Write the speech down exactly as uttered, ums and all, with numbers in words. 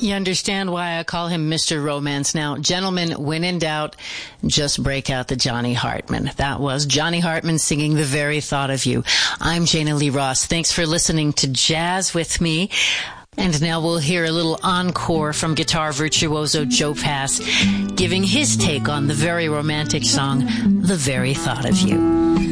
You understand why I call him Mister Romance now. Gentlemen, when in doubt, just break out the Johnny Hartman. That was Johnny Hartman singing The Very Thought of You. I'm Jana Lee Ross. Thanks for listening to Jazz with me. And now we'll hear a little encore from guitar virtuoso Joe Pass, giving his take on the very romantic song, The Very Thought of You.